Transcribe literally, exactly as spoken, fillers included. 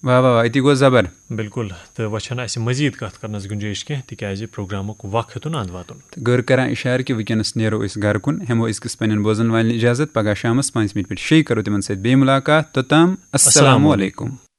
वाह वाह अति गो जबर बिल्कुल तो वचन अस मजीद कत करनस गुंजाइश कह तिकाज प्रोग्रामुक वक्त हेतुन अंद वातुन गर करान इशार कि वनस नेरो अस घर कुन हेमो अस पन्न बोजन वाले इजाजत पगह शामस पाँच मिनट पे शे करो तिमन सत बे मुलाकात तोताम अस्सलामु अलैकुम।